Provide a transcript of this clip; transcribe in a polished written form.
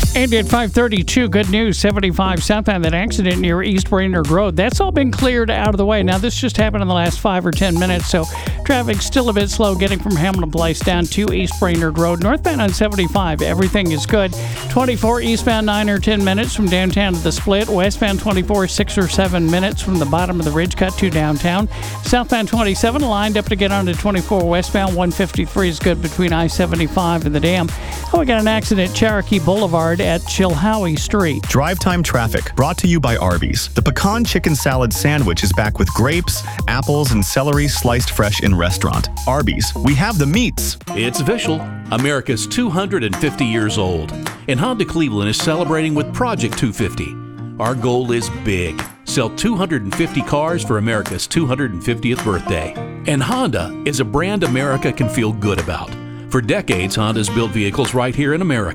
And at 5:32, good news, 75 southbound, that accident near East Brainerd Road. That's all been cleared out of the way. Now, this just happened in the last 5 or 10 minutes, so traffic's still a bit slow getting from Hamilton Place down to East Brainerd Road. Northbound on 75, everything is good. 24 eastbound, 9 or 10 minutes from downtown to the Split. Westbound 24, 6 or 7 minutes from the bottom of the ridge cut to downtown. Southbound 27, lined up to get onto 24 westbound. 153 is good between I-75 and the dam. Oh, we got an accident, Cherokee Boulevard at Chilhowie Street. Drive time traffic brought to you by Arby's. The pecan chicken salad sandwich is back with grapes, apples, and celery sliced fresh in restaurant. Arby's, we have the meats. It's official. America's 250 years old. And Honda Cleveland is celebrating with Project 250. Our goal is big. Sell 250 cars for America's 250th birthday. And Honda is a brand America can feel good about. For decades, Honda's built vehicles right here in America.